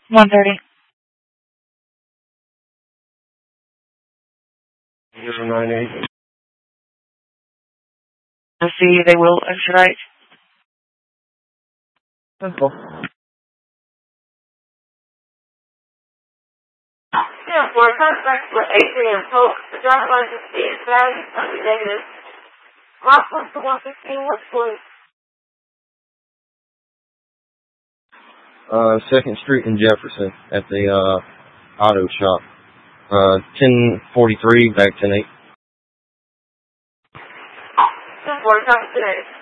1:30. 098. I see they will extradite. Simple. Yeah, for a contract for Adrian Polk, the driver's license is valid, negative. Rockland to 115, what's blue? 2nd Street in Jefferson at the auto shop. 1043 back 108. For a contract today.